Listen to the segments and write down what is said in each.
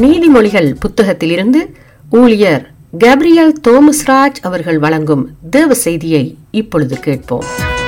நீதிமொழிகள் புத்தகத்திலிருந்து ஊழியர் கேப்ரியல் தோமஸ்ராஜ் அவர்கள் வழங்கும் தேவ செய்தியை இப்பொழுது கேட்போம்.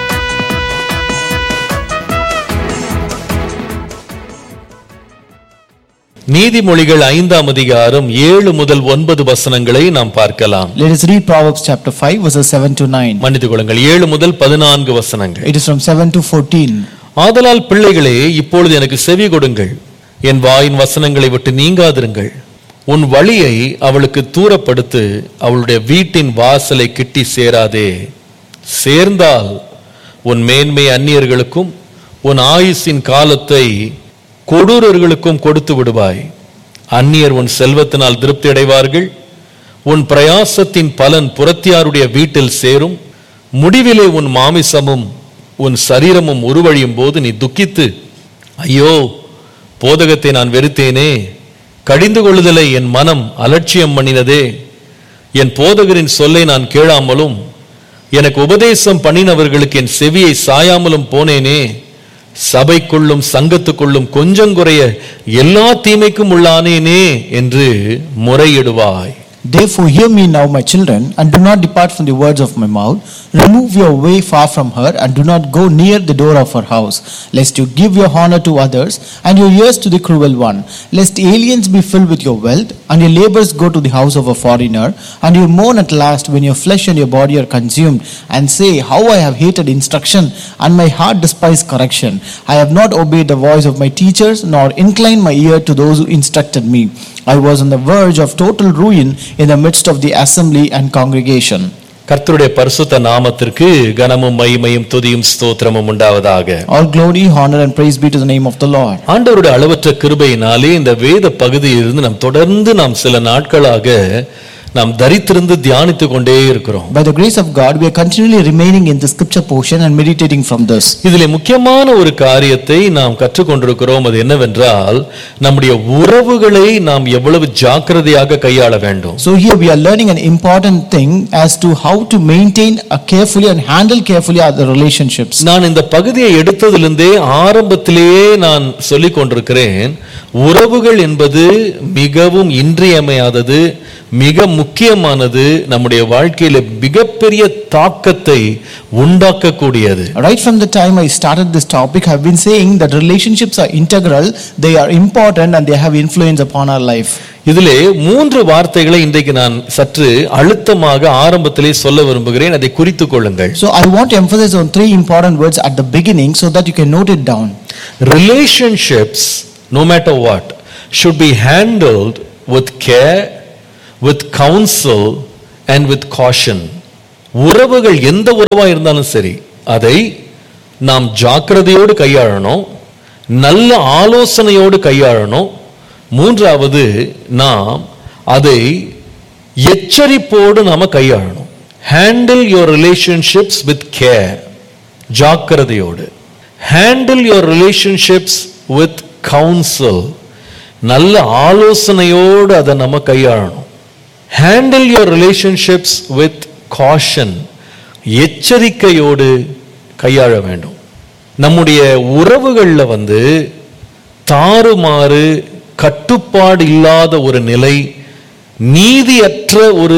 நீதிமொழிகள் 5ஆம் அதிகாரம் 7 முதல் 9 வசனங்களை நாம் பார்க்கலாம். Let us read Proverbs chapter 5 verses 7 to 9. மன்னித்துக் கொள்ளுங்கள், 7 முதல் 14 வசனங்கள். It is from 7 to 14. ஆதலால் பிள்ளைகளே, இப்பொழுது எனக்கு செவி கொடுங்கள், என் வாயின் வசனங்களை விட்டு நீங்காதிருங்கள். உன் வழியை அவளுக்கு தூரப்படுத்து, அவளுடைய வீட்டின் வாசலை கிட்டி சேராதே. சேர்ந்தால் உன் மேன்மை அந்நியர்களுக்கும் உன் ஆயுசின் காலத்தை கொடூரர்களுக்கும் கொடுத்து விடுவாய். அந்நியர் உன் செல்வத்தினால் திருப்தி அடைவார்கள். உன் பிரயாசத்தின் பலன் புறத்தியாருடைய வீட்டில் சேரும். முடிவிலே உன் மாமிசமும் உன் சரீரமும் உருவழியும் போது நீ துக்கித்து, ஐயோ, போதகத்தை நான் வெறுத்தேனே, கடிந்து கொள்ளுதலை என் மனம் அலட்சியம் பண்ணினதே, என் போதகரின் சொல்லை நான் கேளாமலும் எனக்கு உபதேசம் பண்ணினவர்களுக்கு என் செவியை சாயாமலும் போனேனே, சபைக்குள்ளும் சங்கத்துக்குள்ளும் கொஞ்சம் குறைய எல்லா தீமைக்கும் உள்ளானேனே என்று முறையிடுவாய். Therefore hear me now, my children, and do not depart from the words of my mouth. Remove your way far from her, and do not go near the door of her house, lest you give your honor to others, and your ears to the cruel one, lest aliens be filled with your wealth, and your labors go to the house of a foreigner, and you mourn at last when your flesh and your body are consumed, and say, how I have hated instruction, and my heart despised correction. I have not obeyed the voice of my teachers, nor inclined my ear to those who instructed me. I was on the verge of total ruin in the midst of the assembly and congregation. கர்த்தருடைய பரிசுத்த நாமத்திற்கு கனமும் மகிமையும் துதியும் ஸ்தோத்திரமும் உண்டாவதாக. All glory, honor and praise be to the name of the Lord. ஆண்டவருடைய அளவற்ற கிருபையினாலே இந்த வேத பகுதியிலிருந்து நாம் தொடர்ந்து சில நாட்களாக நாம் தரித்திருந்து தியானித்துக் கொண்டே இருக்கிறோம். By the grace of God, we are continually remaining in the scripture portion and meditating from this. இதிலே முக்கியமான ஒரு காரியத்தை நாம் கற்றுக்கொண்டிருக்கிறோம். அது என்னவென்றால், நம்முடைய உறவுகளை நாம் எவ்வளவு ஜாக்கிரதையாக கையாள வேண்டும். So here we are learning an important thing as to how to maintain carefully and handle carefully the relationships. நான் இந்த பகுதியை எடுத்ததிலிருந்தே ஆரம்பத்திலேயே நான் சொல்லிக் கொண்டிருக்கிறேன், உறவுகள் என்பது மிகவும் இன்றியமையாதது, மிக முக்கியமானது, நம்முடைய வாழ்க்கையில மிகப்பெரிய தாக்கத்தை உண்டாக்கக்கூடியது. Right from the time I started this topic, I have been saying that relationships are integral, they are important and they have influence upon our life. இதிலே 3 வார்த்தைகளை இன்றைக்கு நான் சற்று அழுத்தமாக ஆரம்பத்திலே சொல்ல விரும்புகிறேன். அதை குறித்துக் கொள்ளுங்கள். So I want to emphasize on 3 important words at the beginning so that you can note it down. Relationships, no matter what, should be handled with care, with counsel and with caution. உறவுகள் எந்த உறவா இருந்தாலும் சரி, அதை நாம் ஜாக்கிரதையோடு கையாளணும், நல்ல ஆலோசனையோடு கையாளணும். மூன்றாவது, நாம் அதை எச்சரிப்போடு நாம கையாளணும். Handle your relationships with care, ஜாக்கிரதையோடு. Handle your relationships with counsel, நல்ல ஆலோசனையோடு அதை நம்ம கையாளணும். Handle your relationships with caution, எச்சரிக்கையோடு கையாள வேண்டும். நம்முடைய உறவுகள்ல தாறுமாறு, கட்டுப்பாடு இல்லாத ஒரு நிலை, நீதியற்ற ஒரு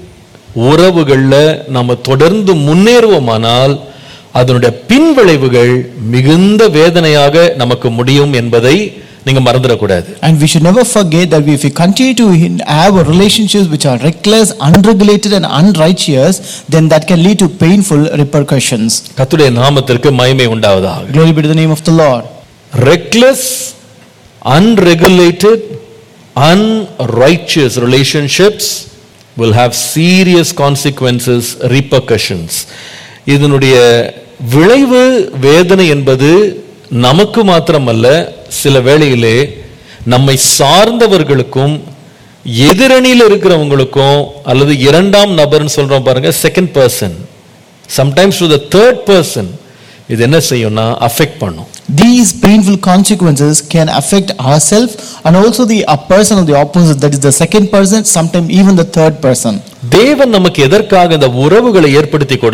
உறவுகள்ல நம்ம தொடர்ந்து முன்னேறுவோமானால் அதனுடைய பின்விளைவுகள் மிகுந்த வேதனையாக நமக்கு முடியும் என்பதை நீங்க மறந்துடக்கூடாது. And we should never forget that if we continue to have relationships which are reckless, unregulated and unrighteous, then that can lead to painful repercussions. கர்த்தருடைய நாமத்திற்கு மகிமை உண்டாவதாக. Glory be to the name of the Lord. Reckless, unregulated, unrighteous relationships will have serious consequences, repercussions. இதனுடைய விளைவு வேதனை என்பது நமக்கு மாத்திரமல்ல, சில வேளையிலே நம்மை சார்ந்தவர்களுக்கும் எதிரணியில் இருக்கிறவங்களுக்கும், அல்லது இரண்டாம் நபர்னு சொல்றோம் பாருங்க, second person, sometimes to the third person, இது என்ன செய்யும்னா அஃபெக்ட் பண்ணும். These painful consequences can affect ourselves and also the person of the opposite, that is the second person, sometimes even the third person. தேவன் நமக்கு எதற்காக இந்த உறவுகளை ஏற்படுத்தி கொடுத்தார்?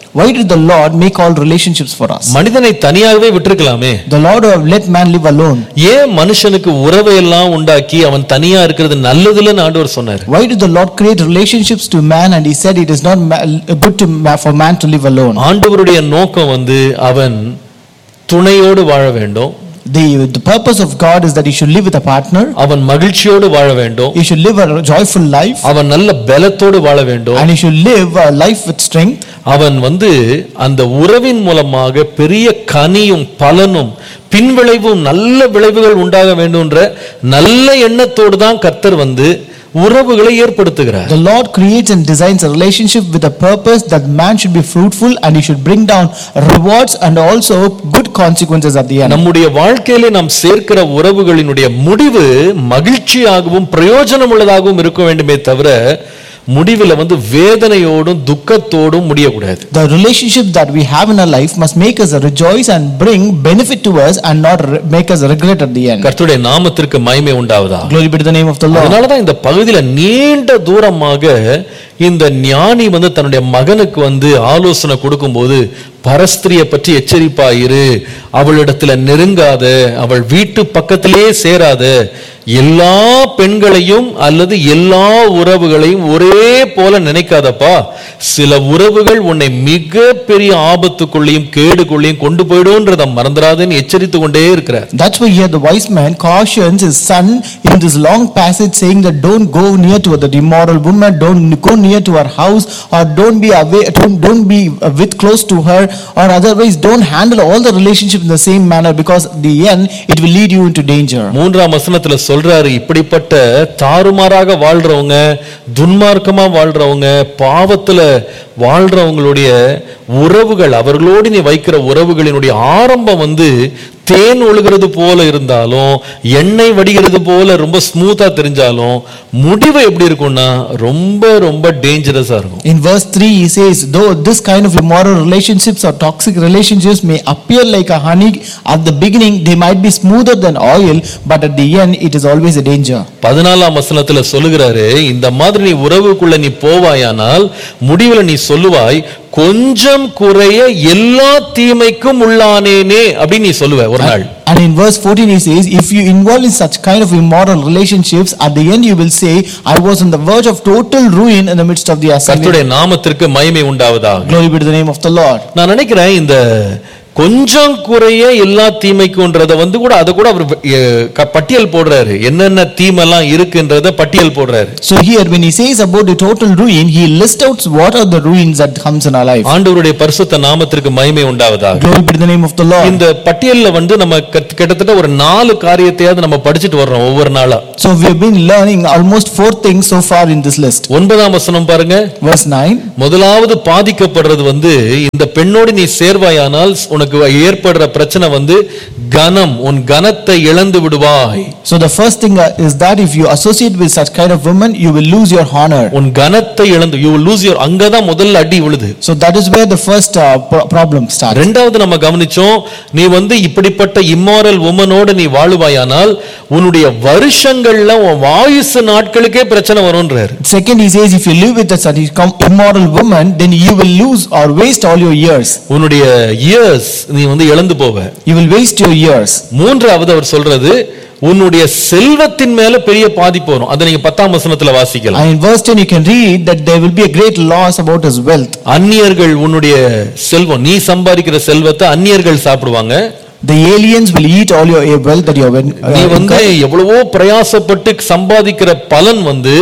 Why did the Lord make all relationships for us? மனிதனை தனியாகவே விட்டிருக்கலாமே. The Lord would have let man live alone. ஏன் மனுஷனுக்கு உறவை எல்லாம் உண்டாக்கி அவன் தனியா இருக்கிறது நல்லதுன்னு ஆண்டவர் சொன்னார்? Why did the Lord create relationships to man and he said it is not good for man to live alone? ஆண்டவருடைய நோக்கம் அவன் துணையோடு வாழ வேண்டும். The purpose of God is that he should live with a partner. அவன் மகிழ்ச்சியோடு வாழ வேண்டும். He should live a joyful life. அவன் நல்ல பலத்தோடு வாழ வேண்டும். And he should live a life with strength. அவன் அந்த உறவின் மூலமாக பெரிய கனியும் பலனும் பின்விளைவும் நல்ல விளைவுகள் உண்டாக வேண்டும்ன்ற நல்ல எண்ணத்தோடு தான் கர்த்தர் உறவுகளை ஏற்படுத்துகிறார். The Lord creates and designs a relationship with a purpose that man should be fruitful and he should bring down rewards and also good consequences at the end. நம்முடைய வாழ்க்கையிலே நாம் சேர்க்கிற உறவுகளினுடைய முடிவு மகிழ்ச்சியாகவும் பிரயோஜனம் உள்ளதாகவும் இருக்க வேண்டுமே தவிர முடிவில் வேதனையோடும் துக்கத்தோடும் முடியக்கூடாது. The relationship that we have in our life must make us rejoice and bring benefit to us and not make us regret at the end. கர்த்தருடைய நாமத்திற்கு மகிமை உண்டாவதாக. Glory be to the name of the Lord. அதனால தான் இந்த பகுதியில நீண்ட தூரமாக இந்த ஞானி தன்னுடைய மகனுக்கு ஆலோசனை கொடுக்கும்போது பரஸ்திரியை பற்றி எச்சரிப்பாயிரு, அவளிடத்துல நெருங்காத, அவள் வீட்டு பக்கத்திலே சேராத, எல்லா பெண்களையும் அல்லது எல்லா உறவுகளையும் ஒரே போல நினைக்காதப்பா, சில உறவுகள் உன்னை மிக பெரிய ஆபத்துக்குள்ளேயும் கேடுக்குள்ளேயும் கொண்டு போயிடும்ன்றத மறந்துடாதேன்னு எச்சரித்து கொண்டே இருக்கிறார். That's why here the wise man cautions his son in this long passage saying that don't go near to the immoral woman, don't go near to her house, or don't be away, don't be with close to her, or otherwise don't handle all the relationship in the same manner because at the end it will lead you into danger. மூன்றாம் வசனத்துல சொல்றாரு, இப்படிப்பட்ட தாறுமாறாக வாழ்றவங்க, துன்மார்க்கமா வாழ்றவங்க, பாவத்துல வாழ்றவங்களுடைய உறவுகள், அவர்களோடு நீ வைக்கிற உறவுகளினுடைய ஆரம்பம் தேன் ஒழுகிறது போல இருந்தாலும் எண்ணெய் வடிகிறது போல ரொம்ப ஸ்மூத்தா தெரிஞ்சாலும் முடிவு எப்படி இருக்கும்னா ரொம்ப ரொம்ப டேஞ்சரஸா இருக்கும். In verse 3 he says, though this kind of immoral relationships or toxic relationships may appear like a honey at the beginning, they might be smoother than oil, but at the end it is always a danger. 14ஆம் வசனத்துல சொல்லுகிறாரு, இந்த மாதிரி நீ உறவுக்குள்ள நீ போவாயானால் முடிவுல நீ சொல்லுவாய், கொஞ்சம் குறைய எல்லா தீமைக்கும் உள்ளானேனே அப்படி நீ சொல்லுவ ஒரு நாள். And in verse 14 he says, if you involve in such kind of immoral relationships, at the end you will say, I was on the verge of total ruin in the midst of the assembly. கர்த்தருடைய நாமத்திற்கு மகிமை உண்டாவதாக. Glory be to the name of the Lord. நான் நினைக்கிறேன் இந்த கொஞ்சம் குறைய எல்லா தீமைக்கும்ன்றத கூட அத கூட அவர் பட்டியல் போடுறாரு, என்னென்ன தீமெல்லாம் இருக்குன்றத பட்டியல் போடுறாரு. So here when he says about the total ruin, he lists out what are the ruins that comes in our life. ஆண்டவருடைய பரிசுத்த நாமத்திற்கு மகிமை உண்டாவதாக. Glory be to the name of the Lord. இந்த பட்டியல்ல நம்ம கிட்டத்தட்ட ஒரு 4 காரியத்தையாவது நம்ம படிச்சிட்டு வர்றோம் ஒவ்வொரு நாளா. So we have been learning almost 4 things so far in this list. 9ஆம் வசனம் பாருங்க. Verse 9. முதலாவது பாதிக்கப்படுறது இந்த பெண்ணோடு நீ சேர்வாயானால் உனக்கு ஏற்படுற பிரச்சனை கனம், உன் கனத்தை இழந்து விடுவாய். So the first thing is that if you associate with such kind of women, you will lose your honor. உன் கனத்தை இழந்து, you will lose your, அங்கதான் முதல்ல அடி விழுது. So that is where the first problem starts. இரண்டாவது நம்ம கவனிச்சோம், நீ இப்படிப்பட்ட immoral womanோடு நீ வாழுவாயானால் உன்னுடைய வருஷங்கள்ல உன் ஆயுசு நாட்களுக்கே பிரச்சனை வரும்ன்றார். Second he says, if you live with such immoral woman, then you will lose or waste all your years. உன்னுடைய years நீ இழந்து போவ. You will waste your years. மூன்றாவது அவர் சொல்றது, உன்னுடைய செல்வத்தின் மேல பெரிய பாதிப்பு வரும். அதை நீங்க 10ஆம் வசனத்துல வாசிக்கலாம். And in verse 10 you can read that there will be a great loss about his wealth. அந்நியர்கள் உன்னுடைய செல்வம், நீ சம்பாதிக்கிற செல்வத்தை அந்நியர்கள் சாப்பிடுவாங்க. The aliens will eat all your wealth that you have. நீ எவ்வளவோ பிரயாசப்பட்டு சம்பாதிக்கிற பலன்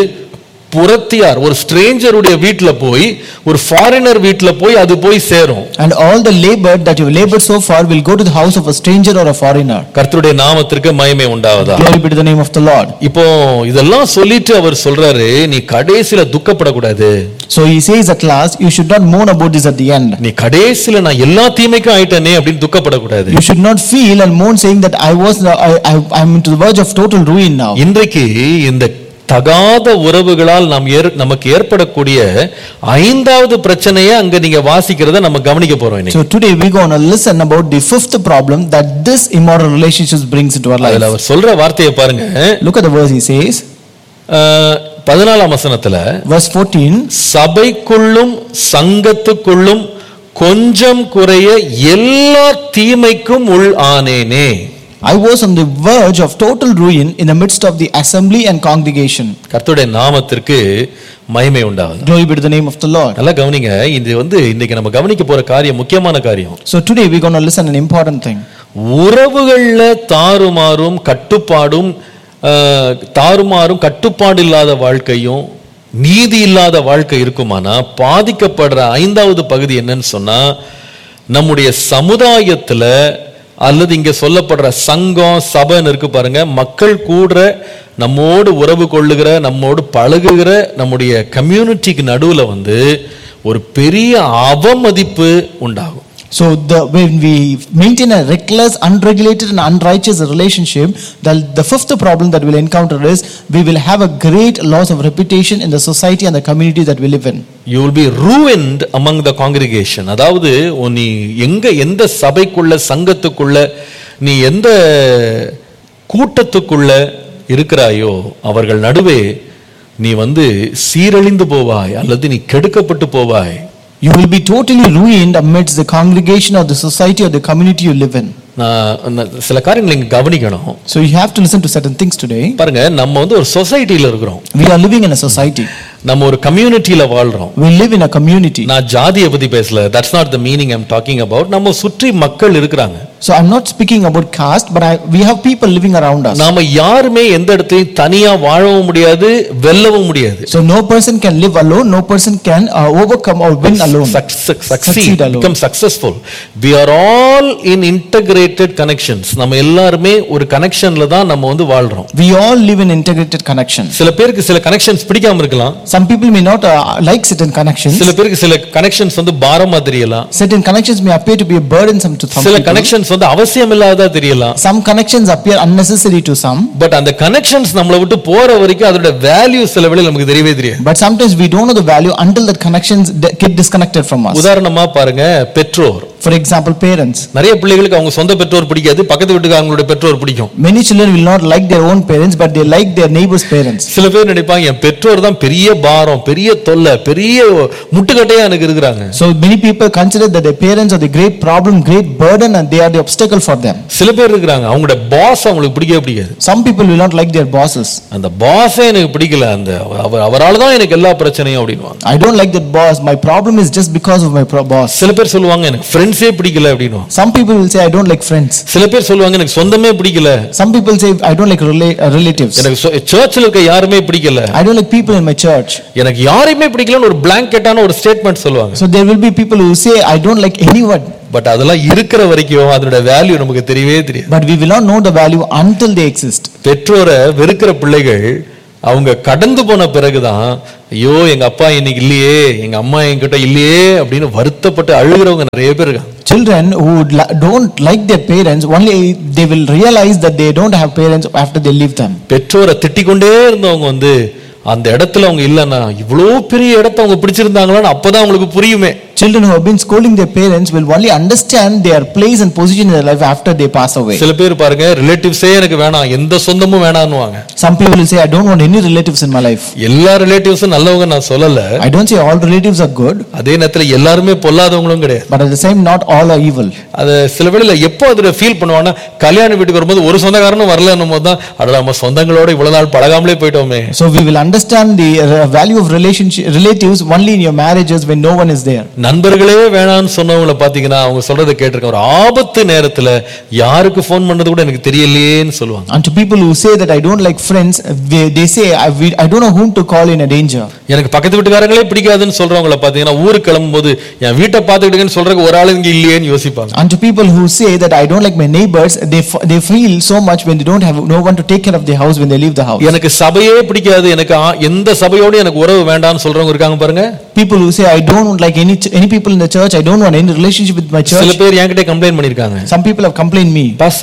புறத்தியார் ஒரு ஸ்ட்ரேஞ்சருடைய வீட்ல போய், ஒரு ஃபாரினர் வீட்ல போய் அது போய் சேரும். And all the labor that you have labored so far will go to the house of a stranger or a foreigner. கர்த்தருடைய நாமத்திற்கு மகிமை உண்டாவதாக. Glory be to the name of the Lord. இப்போ இதெல்லாம் சொல்லிட்டு அவர் சொல்றாரு, நீ கடைசில துக்கப்படக்கூடாது. So he says at last, you should not mourn about this at the end. நீ கடைசில நான் எல்லா தீமைக்கும் ஆயிட்டேனே அப்படின்னு துக்கப்படக்கூடாது. You should not feel and mourn saying that I am to the verge of total ruin now. இன்றைக்கு இந்த தகாத உறவுகளால் நமக்கு ஏற்படக்கூடிய 5வது பிரச்சனையை அங்க நீங்க வாசிக்கிறத நம்ம கவனிக்க போறோம். So today we going to listen about the 5th problem that this immoral relationships brings into our life. அவர் சொல்ற வார்த்தையை பாருங்க. Look at the verse he says. 14ஆம் வசனத்துல verse 14, சபைக்குள்ளும் சங்கத்துக்குள்ளும் கொஞ்சம் குறைய எல்லா தீமைக்கும் உள் ஆனேனே. I was on the verge of total ruin in the midst of the assembly and congregation. கர்த்தருடைய நாமத்திற்கு மகிமை உண்டாவது. Glory be to the name of the Lord. நல்லா கவனிங்க, இது இன்னைக்கு நம்ம கவனிக்க போற காரியம் முக்கியமான காரியம். So today we're going to listen an important thing. உறவுகள்ல தாறுமாறும் கட்டுப்பாடு இல்லாத வாழ்க்கையும் நீதி இல்லாத வாழ்க்கை இருக்குமானா பாதிக்கப்படுற 5வது பகுதி என்னன்னு சொன்னா, நம்முடைய சமுதாயத்துல அல்லது இங்க சொல்லப்படுற சங்கம் சபைன்னு இருக்கு பாருங்க, மக்கள் கூட நம்மோடு உறவு கொள்ளுகிற நம்மோடு பழகுகிற நம்முடைய கம்யூனிட்டிக்கு நடுவுல ஒரு பெரிய அவமதிப்பு உண்டாகும். So when we maintain a reckless, unregulated and unrighteous relationship, the fifth problem that we'll encounter is we will have a great loss of reputation in the society and the community that we live in. You will be ruined among the congregation. அதாவது நீ எந்த சபைக்குள்ள சங்கத்துக்குள்ள நீ எந்த கூட்டத்துக்குள்ள இருக்கிறாயோ அவர்கள் நடுவே நீ சீரழிந்து போவாய் அல்லது நீ கெடுக்கப்பட்டு போவாய். You will be totally ruined amidst the congregation or the society or the community you live in. சில காரியங்களை நீங்க கவனிக்கணும். So you have to listen to certain things today. பாருங்க, நம்ம ஒரு சொசைட்டில இருக்கிறோம். We are living in a society. நம்ம ஒரு கம்யூனிட்டில வாழ்றோம். We live in a community. நான் ஜாதியை பத்தி பேசல. That's not the meaning I'm talking about. நம்ம சுற்றி மக்கள் இருக்கிறாங்க. So I'm not speaking about caste, but we have people living around us. நாம யாருமே எந்த இடத்தையும் தனியா வாழவும் முடியாது, வெல்லவும் முடியாது. So no person can live alone, no person can overcome or win alone. Succeed alone. Become successful. We are all in integrated connections. நம்ம எல்லாரும் ஒரு கனெக்ஷன்ல தான் நம்ம வாழ்றோம். We all live in integrated connections. சில பேருக்கு சில கனெக்ஷன்ஸ் பிடிக்காம இருக்கலாம். Some people may not like certain connections. சில பேருக்கு சில கனெக்ஷன்ஸ் பாரமா தெரியலாம். Certain connections may appear to be burdensome to some people. சில கனெக்ஷன்ஸ் அவசியம் இல்லாததா தெரியலாம். Some connections appear unnecessary to some. But அந்த கனெக்ஷன்ஸ் நம்மள விட்டு போற வரைக்கும் அதோட வேல்யூ சில வேளையில நமக்கு தெரியவே தெரியாது. But sometimes we don't know the value until that connections get disconnected from us. உதாரணமா பாருங்க, பெற்றோர். For example, parents. நிறைய பிள்ளைகளுக்கு அவங்க சொந்த பெற்றோர் பிடிக்காது, பக்கத்து வீட்டுக்கு அவங்களுடைய பெற்றோர் பிடிக்கும். Many children will not like their own parents, but they like their neighbor's parents. சில பேர் நினைப்பாங்க என் பெற்றோர் தான் பெரிய பாரம், பெரிய தொல்லை, பெரிய முட்டுக்கட்டையா எனக்கு இருக்குறாங்க. So many people consider that their parents are the great problem, great burden, and they are the obstacle for them. சில பேர் இருக்காங்க அவங்களோட பாஸ் அவங்களுக்கு பிடிக்கவே பிடிக்காது. Some people will not like their bosses. அந்த பாஸே எனக்கு பிடிக்கல, அவரால தான் எனக்கு எல்லா பிரச்சனையும் அப்படினுவாங்க. I don't like that boss, my problem is just because of my boss. சில பேர் சொல்லுவாங்க எனக்கு ஃப்ரெண்ட்ஸே பிடிக்கல அப்படினுவாங்க. Some people will say I don't like friends. சில பேர் சொல்லுவாங்க எனக்கு சொந்தமே பிடிக்கல. Some people say I don't like relatives. எனக்கு சர்ச்சில் இருக்க யாருமே பிடிக்கல. I don't like people in my church. எனக்கு யாரையுமே பிடிக்கலன்னு ஒரு பிளாங்கெட்டான ஒரு ஸ்டேட்மென்ட் சொல்லுவாங்க. So there will be people who say I don't like anyone. But அதெல்லாம் இருக்கிற வரைக்கும் அதோட வேல்யூ நமக்கு தெரியவே தெரியாது. But we will not know the value until they exist. பெற்றோரை வெறுக்கிற பிள்ளைகள் அவங்க கடந்து போன பிறகுதான் ஐயோ எங்க அப்பா இன்னைக்கு இல்லையே, எங்க அம்மா என்கிட்ட இல்லையே அப்படின்னு வருத்தப்பட்டு அழுகிறவங்க நிறைய பேர் இருக்காங்க. Children who don't like their parents, only they will realize that they don't have parents after they leave them. பெற்றோரை திட்டிக்கொண்டே இருந்தவங்க அந்த இடத்துல அவங்க இல்லன்னா இவ்வளோ பெரிய இடத்தை அவங்க பிடிச்சிருந்தாங்களான்னு அப்பதான் அவங்களுக்கு புரியுமே. Children who have been scolding their parents will only understand their place and position in their life after they pass away. சில பேர் பாருங்க, ரிலேட்டிவ்ஸே எனக்கு வேணாம், எந்த சொந்தமும் வேணாம்னுவாங்க. Some people will say I don't want any relatives in my life. எல்லா ரிலேட்டிவ்ஸும் நல்லவங்க நான் சொல்லல. I don't say all relatives are good. அதே நேரத்துல எல்லாருமே பொல்லாதவங்களும் கிடையாது. But at the same not all are evil. அது சில வேளையில எப்போ அதுல ஃபீல் பண்ணுவாங்கன்னா, கல்யாண வீட்டுக்கு வரும்போது ஒரு சொந்தக்காரனும் வரலன்னும் போது தான் அட நம்ம சொந்தங்களோட இவ்வளவு நாள் பழகாமலே போயிட்டோமே. So we will understand the value of relatives only in your marriages when no one is there. நண்பர்களே வேணான்னு சொன்னவங்கள பாத்தீங்கன்னா அவங்க சொல்றதை கேட்டிருக்க, ஒரு ஆபத்து நேரத்துல யாருக்கு ஃபோன் பண்றது கூட எனக்கு தெரியலையேன்னு சொல்லுவாங்க. And to people who say that I don't like friends, they say I don't know whom to call in a danger. எனக்கு பக்கத்து வீட்டுக்காரங்களே பிடிக்காதுன்னு சொல்றவங்கள பாத்தீங்கன்னா ஊருக்கு கிளம்பும்போது என் வீட்டை பாத்துக்கிட்டுன்னு சொல்றதுக்கு ஒரு ஆளு இங்க இல்லையேன்னு யோசிப்பாங்க. And to people who say that I don't like my neighbors, they feel so much when they don't have no one to take care of their house when they leave the house. எனக்கு சபையே பிடிக்காது, எனக்கு எந்த சபையோட எனக்கு உறவு வேண்டாம்னு சொல்றவங்க இருக்காங்க பாருங்க. People who say I don't like any people in the church, I don't want any relationship with my church. சில பேர் என்கிட்ட கம்ப்ளைன்ட் பண்ணிருக்காங்க. Some people have complained me. Pastor,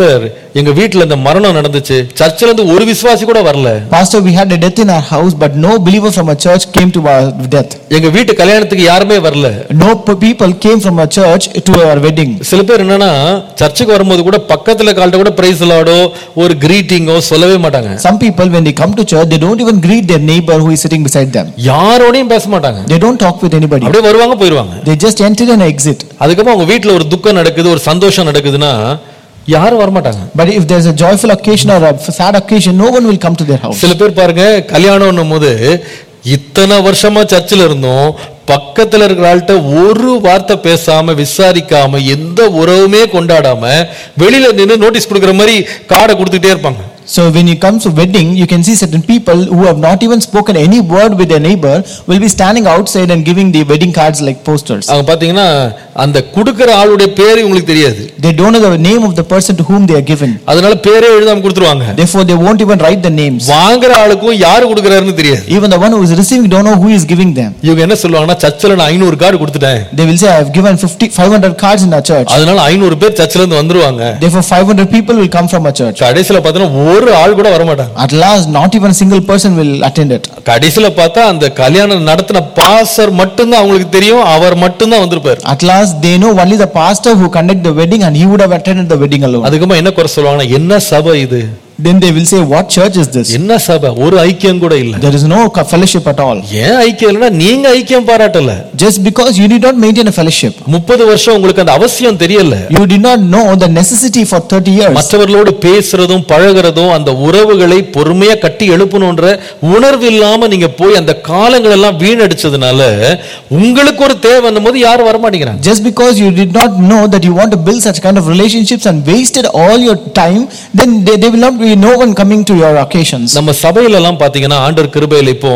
எங்க வீட்டுல இந்த மரணம் நடந்துச்சு, சர்ச்சில இருந்து ஒரு விசுவாசி கூட வரல. Pastor, we had a death in our house, but no believer from a church came to our death. எங்க வீட்டு கல்யாணத்துக்கு யாருமே வரல. No people came from a church to our wedding. சில பேர் என்னன்னா சர்ச்சுக்கு வரும்போது கூட பக்கத்துல கால்ட்ட கூட பிரைஸ் லார்டோ ஒரு கிரீட்டிங்கோ சொல்லவே மாட்டாங்க. Some people when they come to church, they don't even greet their neighbor who is sitting beside them. யாரோடையும் பேச மாட்டாங்க. They don't talk with anybody. அப்படியே வருவாங்க போயிடுவாங்க. They just enter and exit. அதுக்கப்புறம் அவங்க வீட்டுல ஒரு துக்கம் நடக்குது, ஒரு சந்தோஷம் நடக்குதுன்னா யாரும் வர மாட்டாங்க. But if there's a joyful occasion or a sad occasion, no one will come to their house. சில பேர் பாருங்க, கல்யாணம்னும் போது இத்தனை வருஷமா சர்ச்சில் இருந்தோம், பக்கத்துல இருக்கிற ஆள்கிட்ட ஒரு வார்த்தை பேசாம விசாரிக்காம எந்த உறவுமே கொண்டாடாம வெளியில நின்று நோட்டீஸ் கொடுக்குற மாதிரி கார்டை கொடுத்துட்டே இருப்பாங்க. So when it comes to wedding, you can see certain people who have not even spoken any word with their neighbor will be standing outside and giving the wedding cards like posters. அவங்க பாத்தீங்கன்னா அந்த கொடுக்கிற ஆளுடைய பேரு உங்களுக்கு தெரியாது. They don't know the name of the person to whom they are given. அதனால பேரே எழுதாம கொடுத்துருவாங்க. Therefore they won't even write the names. வாங்குற ஆளுக்கும் யாரு கொடுக்கறாருன்னு தெரியாது. Even the one who is receiving don't know who is giving them. இவங்க என்ன சொல்லுவாங்கன்னா, சர்ச்சில நான் 500 கார்டு கொடுத்துட்டேன். They will say, I have given 500 cards in our church. அதனால 500 பேர் சர்ச்சில இருந்து வந்துருவாங்க. Therefore 500 people will come from our church. கடைசில பார்த்தா ஒரு ஆள் கூட வர மாட்டாங்க. At last not even a single person will attend it. கடைசில பார்த்தா அந்த கல்யாணம் நடத்தின பாஸ்டர் மட்டும் தான் அவங்களுக்கு தெரியும், அவர் மட்டும் தான் வந்திருப்பார். At last they know only the pastor who conduct the wedding and he would have attended the wedding alone. அதுக்கு என்ன குறை சொல்லுவாங்கன்னா, என்ன சபை இது? Then they will say, what church is this? என்ன சபை? ஒரு ஐக்கியம் கூட இல்ல. There is no fellowship at all. ஏன் ஐக்கியம் இல்லனா? நீங்க ஐக்கியம் பாராட்டல. Just because you did not maintain a fellowship. 30 வருஷம் உங்களுக்கு அந்த அவசியம் தெரியல. You did not know the necessity for 30 years. மற்றவர்களோடு பேசுறதும் பழகுறதும் அந்த உறவுகளை பொறுமையா கட்டி எழுப்பணும்ன்ற உணர்வு இல்லாம நீங்க போய் அந்த காலங்கள் எல்லாம் வீணடிச்சதுனால உங்களுக்கு ஒரு தேவைன்னும் போது யாரும் வர மாட்டேங்கிறாங்க. Just because you did not know that you want to build such kind of relationships and wasted all your time, then they will not be no one coming to your occasions. நம்ம சபையில எல்லாம் பாத்தீங்கன்னா ஆண்டவர் கிருபையில இப்போ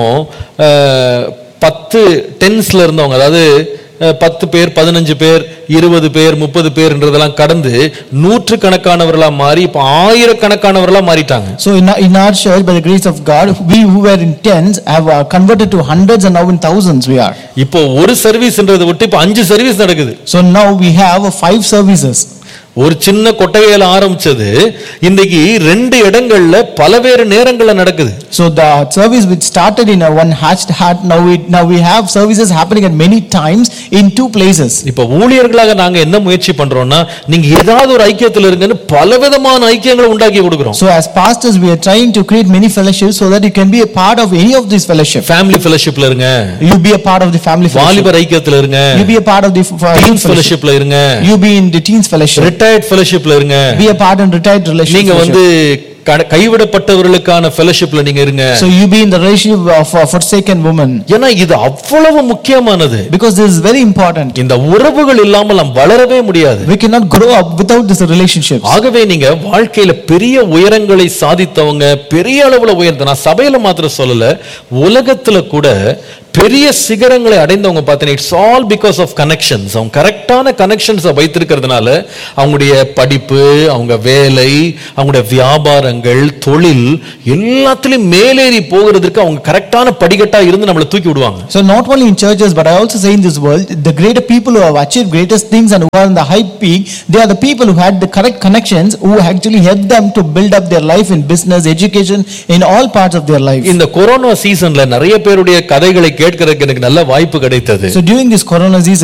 10 டென்ஸ்ல இருந்தவங்க, அதாவது 10 பேர் 15 பேர் 20 பேர் 30 பேர்ன்றதெல்லாம் கடந்து நூற்றுக்கணக்கானவர்களா மாறி இப்ப ஆயிரக்கணக்கானவர்களா மாறிட்டாங்க. So in our church, by the grace of God, we who were in tens have converted to hundreds and now in thousands we are. இப்போ ஒரு சர்வீஸ்ன்றதை விட்டு இப்ப 5 சர்வீஸ் நடக்குது. So now we have 5 services. ஒரு சின்ன கொட்டகையில ஆரம்பிச்சது இன்னைக்கு 2 இடங்கள்ல பலவேறு நேரங்கள்ல நடக்குது. So the service which started in a one hatched hat, now we have services happening at many times in 2 places. இப்ப ஊழியர்களாக நாங்க என்ன முயற்சி பண்றோம்னா, நீங்க ஏதாவது ஒரு ஐக்கியத்துல இருங்கன்னு பலவிதமான ஐக்கியங்களை உண்டாக்கி கொடுக்கிறோம். So as pastors we are trying to create many fellowships so that you can be a part of any of these fellowships. Family ஃபெலோஷிப்ல இருங்க. You be a part of the family fellowship. வாலிபர் ஐக்கியத்துல இருங்க. You be a part of the teens fellowshipல இருங்க. You be in the teens fellowship. retired fellowshipல இருங்க. Be a part in retired relationship. நீங்க வந்து கைவிடப்பட்டவர்களுக்கான fellowshipல நீங்க இருங்க. So you be in the relationship of a forsaken woman. ஏன்னா இது அவ்வளவு முக்கியமானது. Because this is very important. இந்த உறவுகள் இல்லாமல் நாம் வளரவே முடியாது. We cannot grow up without this relationships. ஆகவே நீங்க வாழ்க்கையில பெரிய உயரங்களை சாதித்தவங்க, பெரிய அளவுல உயர்ந்த, நான் சபையில மாத்திரம் சொல்லல, உலகத்துல கூட பெரிய சிகரங்களை அடைந்தவங்க பார்த்தீங்கன்னா it's all because of connections. அவங்க கரெக்டான கனெக்ஷன்ஸை வைத்திருக்கிறதுனால அவங்களுடைய படிப்பு, அவங்க வேலை, அவங்களுடைய வியாபாரங்கள், தொழில் எல்லாத்திலும் மேலேறி போகிறதுக்கு அவங்க கரெக்டான படிக்கட்டா இருந்து நம்மளை தூக்கி விடுவாங்க. So not only in churches but I also say in this world, the greater people who have achieved greatest things and who are in the high peak, they are the people who had the correct connections, who actually helped them to build up their life in business, education, in all parts of their life. இந்த corona சீசன்ல நிறைய பேருடைய கதைகளை கேட்கிறதுக்கு எனக்கு நல்ல வாய்ப்பு கிடைத்தது. So during this corona season